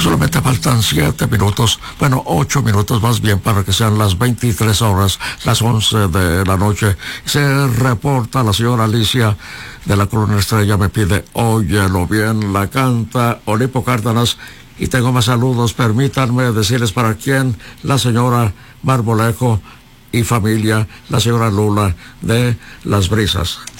Solamente faltan 7 minutos, bueno, 8 minutos más bien, para que sean las 23 horas, las 11 de la noche. Se reporta la señora Alicia de la Colonia Estrella, me pide Óyelo bien, la canta Olipo Cárdenas. Y tengo más saludos, permítanme decirles para quién: la señora Marmolejo y familia, la señora Lula de Las Brisas.